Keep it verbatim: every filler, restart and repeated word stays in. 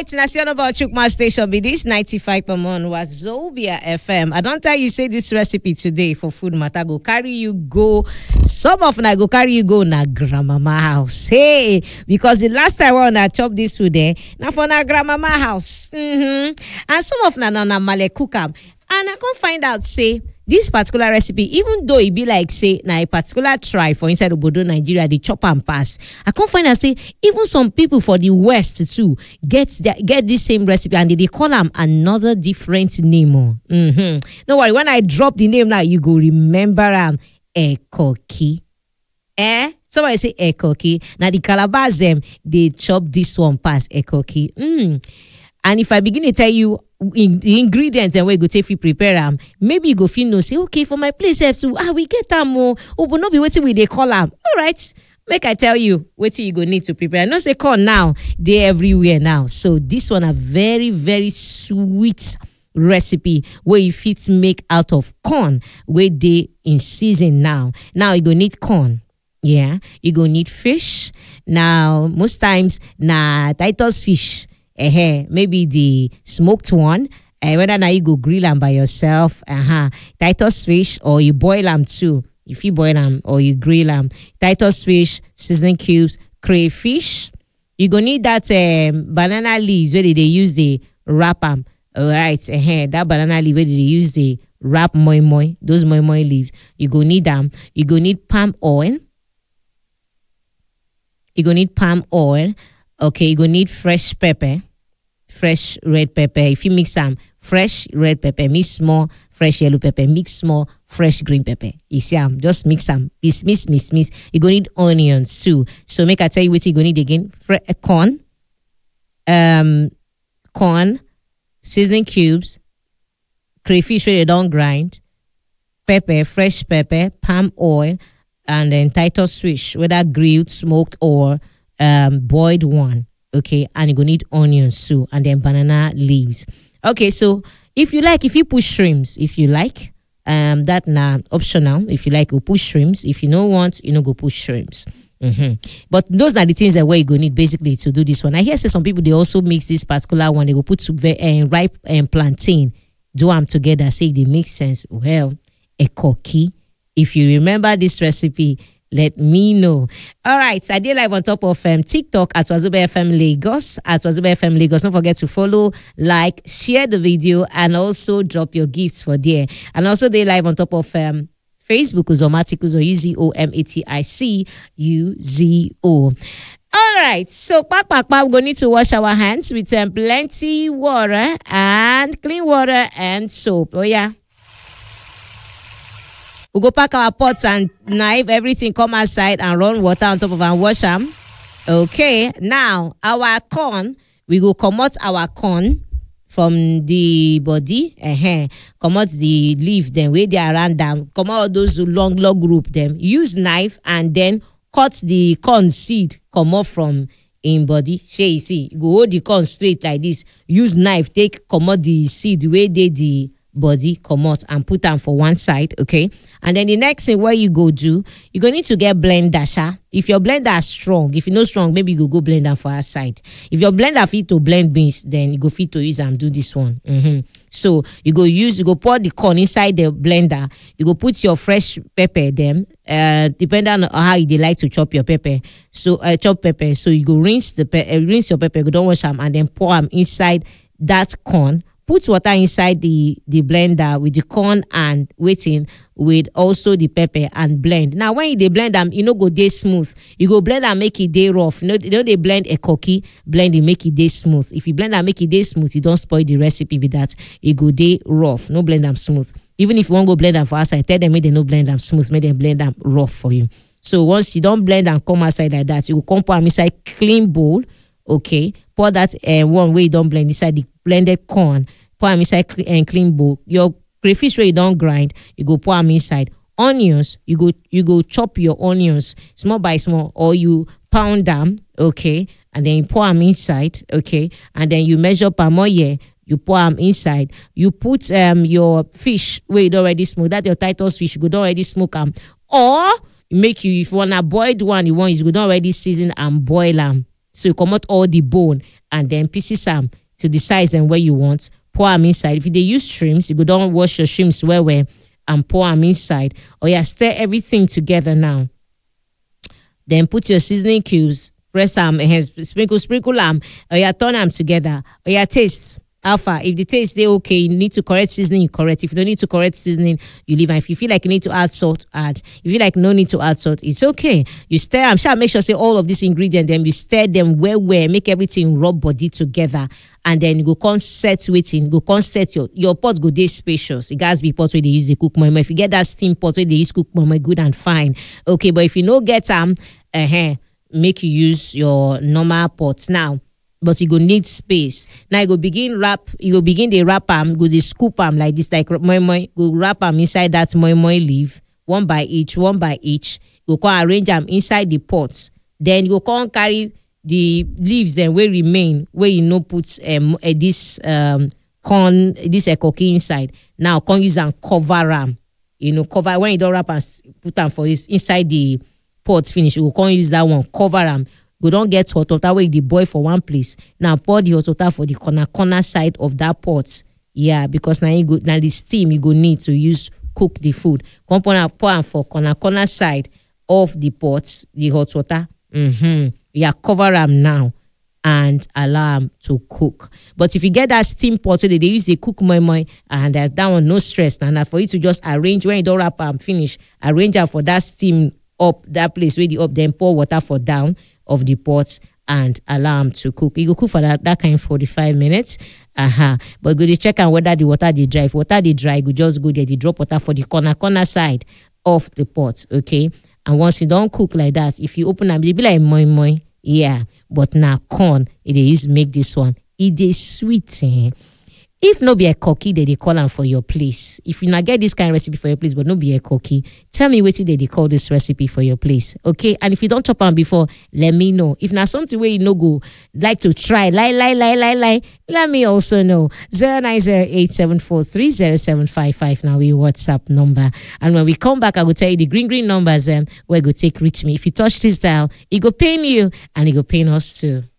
right, National about Chukma Station be this ninety-five point one was Zobia F M. I don't tell you say this recipe today for food matter go carry you go. Some of na go carry you go na grandmama house. Hey, because the last time when I chop this food there, now for na grandmama house. Mm-hmm. And some of na na na male cook am. And I can't find out say this particular recipe, even though it be like say na a particular tribe for inside Obodo Nigeria, they chop and pass. I can't find out say even some people for the West too get the, get this same recipe and they, they call them another different name. Mm-hmm. No worry, when I drop the name now, you go remember am Ekoki. Eh? Somebody say Ekoki. Now the Calabar them they chop this one pass Ekoki. Mm. And if I begin to tell you in the ingredients and where you go take you prepare them, maybe you go feel no say okay for my place too. Ah, we get them oh, oh but not be waiting with they call them. All right, make I tell you what you go need to prepare. No say corn now they everywhere now. So this one a very very sweet recipe where you fit make out of corn where they in season now. Now you go need corn. Yeah, you go need fish. Now most times na Titus fish. Uh-huh. Maybe the smoked one, uh, whether now you go grill them by yourself, uh-huh. Titus fish, or you boil them too. If you boil them or you grill them, Titus fish, seasoning cubes, crayfish. You gonna need that um, banana leaves where they, they use the wrap them. All right, uh-huh. That banana leaf where they use the wrap moi moi, those moi moi leaves. You go need them. You go need palm oil. You go need palm oil. Okay, you go need fresh pepper, fresh red pepper. If you mix some fresh red pepper, mix small fresh yellow pepper, mix small fresh green pepper. You see, um, just mix some, mix, mix, mix, mix. You go need onions too. So make I tell you what you go need again: Fre- corn, um, corn, seasoning cubes, crayfish where you don't grind, pepper, fresh pepper, palm oil, and then Titus fish, whether grilled, smoked, or um boiled one. Okay, and you go need onions too, and then banana leaves. Okay, so if you like, if you push shrimps, if you like, um that na optional. If you like, you push shrimps. If you don't want, you know, go push shrimps. Mm-hmm. But those are the things that where you go need basically to do this one. I hear say some people they also mix this particular one. They go put uh, ripe and plantain, do them together. Say they make sense. Well, Ekoki. If you remember this recipe, let me know. All right, I did live on top of um, TikTok at Wazobia F M Lagos. At Wazobia F M Lagos. Don't forget to follow, like, share the video, and also drop your gifts for there. And also they live on top of um, Facebook, Uzomatic, or U Z O M A T I C U Z O. All right, so pack, pack, pack, we're going to need to wash our hands with um, plenty water and clean water and soap. Oh, yeah. We go pack our pots and knife, everything come outside and run water on top of and wash them. Okay, now our corn, we go come out our corn from the body, uh-huh. Come out the leaf, then where they around them, come out those long, long group them. Use knife and then cut the corn seed, come out from in body. Shey you see, you go hold the corn straight like this. Use knife, take come out the seed where they the body come out and put them for one side, okay? And then the next thing what you go do, you go need to get blender, sha. If your blender is strong, if you know strong, maybe you go go blend them for our side. If your blender fit to blend beans, then you go fit to use and do this one. Mm-hmm. So you go use, you go pour the corn inside the blender. You go put your fresh pepper them, uh, depending on how you like to chop your pepper. So uh, chop pepper. So you go rinse the pe- uh, rinse your pepper. You don't wash them and then pour them inside that corn. Put water inside the, the blender with the corn and waiting with also the pepper and blend. Now, when you they blend them, you know go day smooth. You go blend and make it day rough. You know, you know they blend a cookie, blend it, make it day smooth. If you blend and make it day smooth, you don't spoil the recipe with that. It go day rough. No blend them smooth. Even if you want to go blend them for outside, tell them make they no blend them smooth, make them blend them rough for you. So once you don't blend and come outside like that, you will come pour them inside clean bowl. Okay, pour that uh, one way you don't blend inside the blended corn. Pour them inside cl- and clean bowl. Your crayfish where you don't grind, you go pour them inside. Onions, you go you go chop your onions small by small, or you pound them. Okay, and then you pour them inside. Okay, and then you measure per more year. You pour them inside. You put um your fish where you already smoke. That your Titus fish, you go already smoke them. Or you make you if you wanna boiled one, you want you go already season and boil them. So you comot all the bone and then pieces am to the size and where you want. Pour am inside. If you dey use shrimps, you go don wash your shrimps well well and pour am inside. Or yeah, stir everything together now. Then put your seasoning cubes, press am, sprinkle, sprinkle am, or yeah, turn am together. Or yeah, taste. Alpha, if the taste dey okay, you need to correct seasoning, you correct. If you don't need to correct seasoning, you leave. And if you feel like you need to add salt, add. If you feel like no need to add salt, it's okay. You stir. I'm sure make sure say all of these ingredients, then you stir them well, well, make everything rub body together, and then you go come set waiting. Go come set your your pot. Go dey spacious. It has be pot where they use the cook moi moi. If you get that steam pot where they use cook moi moi, good and fine. Okay, but if you no get them, uh-huh, make you use your normal pot now. But you go need space. Now you go begin wrap, you go begin the wrap am, go the scoop am like this, like moi moi, go wrap am inside that moi moi leaf, one by each, one by each. You go come arrange them inside the pot. Then you go come carry the leaves and will remain where you know put um uh, this um corn, this uh, cookie inside. Now come use and cover am. You know, cover when you don't wrap and put them for this inside the pot finish. You go come use that one, cover am. Go don't get hot water where the boil for one place. Now pour the hot water for the corner corner side of that pot. Yeah, because now you go now the steam you go need to use cook the food. Come pour am pour am for corner corner side of the pot, the hot water. Mm-hmm. Yeah, cover am now and allow am to cook. But if you get that steam pot, so they, they use the cook moi moi, and that, that one no stress. Now, now for you to just arrange when you don't wrap am finish, arrange am for that steam up that place where the up, then pour water for down of the pot and allow them to cook. You go cook for that, that kind of forty-five minutes. Uh-huh. But go to check out whether the water they dry. If water they dry, you just go there, they drop water for the corner corner side of the pot. Okay. And once you don't cook like that, if you open them, they be like moi moi. Yeah. But now corn, it is make this one. It is sweet. Eh? If no be a cookie, they they call them for your place. If you not get this kind of recipe for your place, but no be a cookie, tell me what they they call this recipe for your place. Okay. And if you don't chop on before, let me know. If not something where you no go like to try, lie, lie, lie, lie, lie, let me also know. zero nine zero eight seven four three zero seven five five now we WhatsApp number. And when we come back, I will tell you the green green numbers um, where go take reach me. If you touch this dial, it go pain you and it go pain us too.